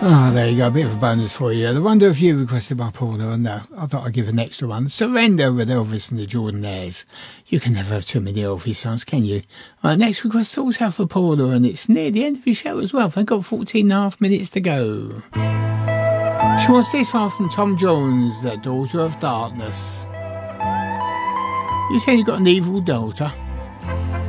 Oh, there you go, a bit of a bonus for you. The Wonder of You requested by Paula, and I thought I'd give an extra one. Surrender with Elvis and the Jordanaires. You can never have too many Elvis songs, can you? Next request also for Paula, and it's near the end of the show as well. I've got 14 and a half minutes to go. She wants this one from Tom Jones, the Daughter of Darkness. You said you got an evil daughter.